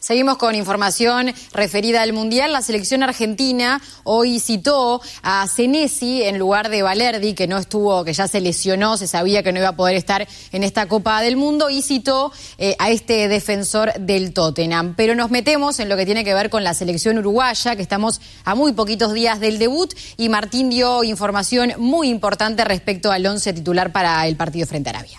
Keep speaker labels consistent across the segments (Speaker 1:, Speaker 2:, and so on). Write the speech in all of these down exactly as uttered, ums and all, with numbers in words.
Speaker 1: Seguimos con información referida al Mundial. La selección argentina hoy citó a Senesi en lugar de Valerdi, que no estuvo, que ya se lesionó, se sabía que no iba a poder estar en esta Copa del Mundo, y citó eh, a este defensor del Tottenham. Pero nos metemos en lo que tiene que ver con la selección uruguaya, que estamos a muy poquitos días del debut, y Martín dio información muy importante respecto al once titular para el partido frente a Arabia.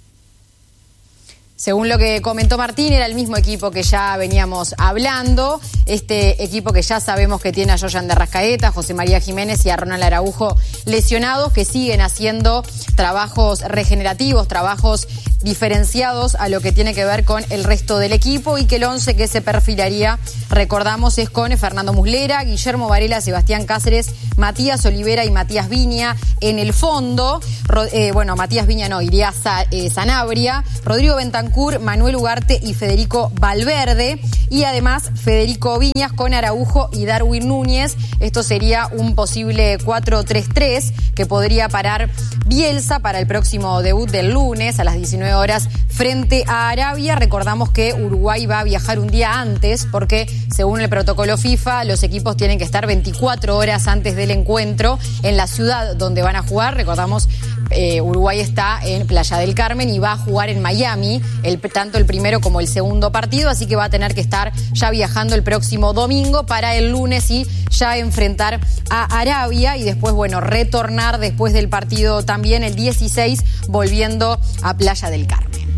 Speaker 1: Según lo que comentó Martín, era el mismo equipo que ya veníamos hablando, este equipo que ya sabemos que tiene a Yoyan de Arrascaeta, José María Jiménez y a Ronald Araujo lesionados, que siguen haciendo trabajos regenerativos, trabajos diferenciados a lo que tiene que ver con el resto del equipo, y que el once que se perfilaría, recordamos, es con Fernando Muslera, Guillermo Varela, Sebastián Cáceres, Matías Olivera y Matías Viña en el fondo. Eh, bueno, Matías Viña no, iría Sa, eh, Sanabria, Rodrigo Bentancur, Manuel Ugarte y Federico Valverde, y además Federico Viñas con Araujo y Darwin Núñez. Esto sería un posible cuatro tres tres que podría parar Bielsa para el próximo debut del lunes a las diecinueve horas frente a Arabia. Recordamos que Uruguay va a viajar un día antes porque, según el protocolo FIFA, los equipos tienen que estar veinticuatro horas antes del encuentro en la ciudad donde van a jugar. Recordamos, eh, Uruguay está en Playa del Carmen y va a jugar en Miami, el, tanto el primero como el segundo partido, así que va a tener que estar ya viajando el próximo domingo para el lunes y ya enfrentar a Arabia, y después, bueno, retornar después del partido también el dieciséis, volviendo a Playa del Carmen.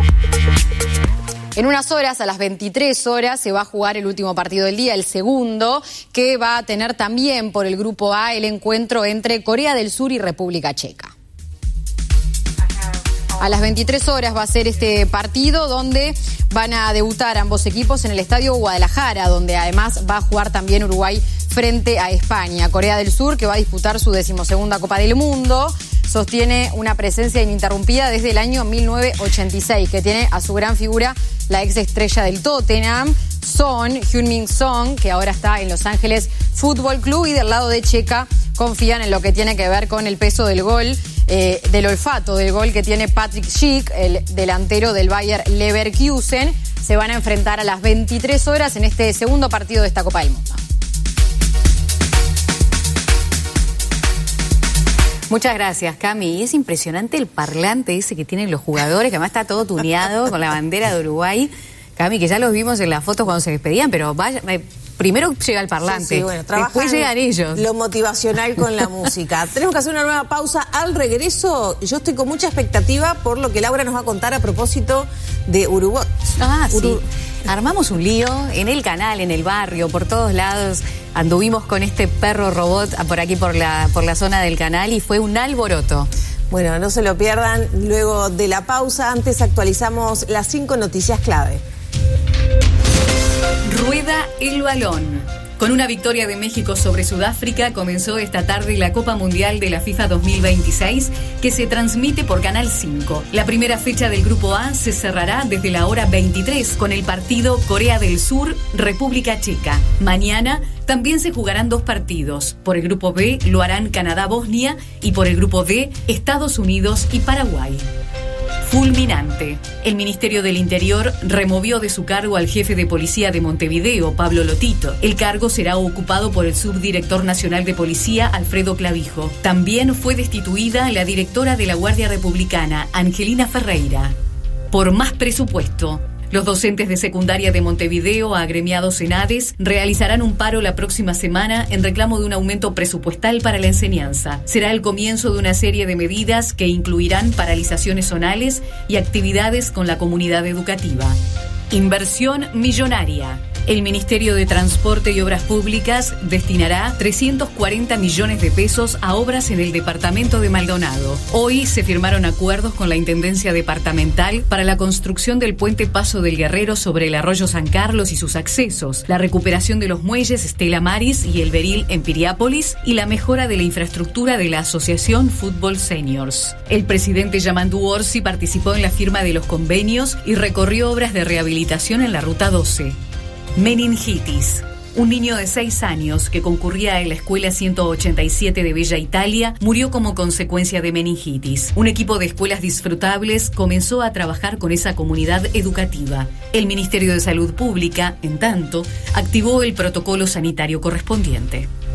Speaker 1: En unas horas, a las veintitrés horas, se va a jugar el último partido del día, el segundo, que va a tener también por el Grupo A el encuentro entre Corea del Sur y República Checa. A las veintitrés horas va a ser este partido, donde van a debutar ambos equipos en el Estadio Guadalajara, donde además va a jugar también Uruguay frente a España. Corea del Sur, que va a disputar su decimosegunda Copa del Mundo, sostiene una presencia ininterrumpida desde el año mil novecientos ochenta y seis, que tiene a su gran figura la ex estrella del Tottenham, Son, Heung-min Son, que ahora está en Los Ángeles Fútbol Club, y del lado de Checa confían en lo que tiene que ver con el peso del gol, eh, del olfato del gol que tiene Patrick Schick, el delantero del Bayer Leverkusen. Se van a enfrentar a las veintitrés horas en este segundo partido de esta Copa del Mundo.
Speaker 2: Muchas gracias, Cami. Y es impresionante el parlante ese que tienen los jugadores, que además está todo tuneado con la bandera de Uruguay. Cami, que ya los vimos en las fotos cuando se despedían, pero vaya, eh, primero llega el parlante, sí, sí, bueno, después llegan ellos.
Speaker 3: Lo motivacional con la música. Tenemos que hacer una nueva pausa. Al regreso, yo estoy con mucha expectativa por lo que Laura nos va a contar a propósito de Uruguay.
Speaker 2: Ah, Uru sí. Armamos un lío en el canal, en el barrio, por todos lados. Anduvimos con este perro robot por aquí, por la, por la zona del canal, y fue un alboroto.
Speaker 3: Bueno, no se lo pierdan luego de la pausa. Antes actualizamos las cinco noticias clave.
Speaker 4: Rueda el balón. Con una victoria de México sobre Sudáfrica, comenzó esta tarde la Copa Mundial de la FIFA dos mil veintiséis, que se transmite por Canal cinco. La primera fecha del Grupo A se cerrará desde la hora veintitrés con el partido Corea del Sur, República Checa. Mañana también se jugarán dos partidos. Por el Grupo B lo harán Canadá-Bosnia, y por el Grupo D, Estados Unidos y Paraguay. Fulminante. El Ministerio del Interior removió de su cargo al jefe de policía de Montevideo, Pablo Lotito. El cargo será ocupado por el subdirector nacional de policía, Alfredo Clavijo. También fue destituida la directora de la Guardia Republicana, Angelina Ferreira. Por más presupuesto. Los docentes de secundaria de Montevideo, agremiados en ADES, realizarán un paro la próxima semana en reclamo de un aumento presupuestal para la enseñanza. Será el comienzo de una serie de medidas que incluirán paralizaciones zonales y actividades con la comunidad educativa. Inversión millonaria. El Ministerio de Transporte y Obras Públicas destinará trescientos cuarenta millones de pesos a obras en el departamento de Maldonado. Hoy se firmaron acuerdos con la Intendencia Departamental para la construcción del puente Paso del Guerrero sobre el arroyo San Carlos y sus accesos, la recuperación de los muelles Estela Maris y El Beril en Piriápolis, y la mejora de la infraestructura de la Asociación Fútbol Seniors. El presidente Yamandu Orsi participó en la firma de los convenios y recorrió obras de rehabilitación en la Ruta doce. Meningitis. Un niño de seis años que concurría en la escuela ciento ochenta y siete de Bella Italia murió como consecuencia de meningitis. Un equipo de escuelas disfrutables comenzó a trabajar con esa comunidad educativa. El Ministerio de Salud Pública, en tanto, activó el protocolo sanitario correspondiente.